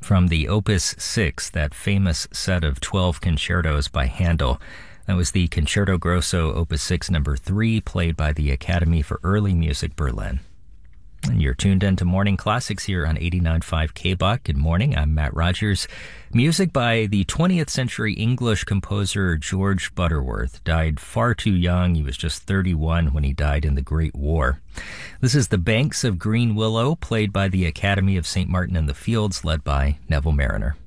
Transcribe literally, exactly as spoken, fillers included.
from the Opus six, that famous set of twelve concertos by Handel. That was the Concerto Grosso Opus six number three, played by the Academy for Early Music Berlin. And you're tuned into Morning Classics here on eighty-nine point five K B O C. Good morning, I'm Matt Rogers. Music by the twentieth century English composer George Butterworth. Died far too young. He was just thirty-one when he died in the Great War. This is The Banks of Green Willow, played by the Academy of Saint Martin in the Fields, led by Neville Marriner.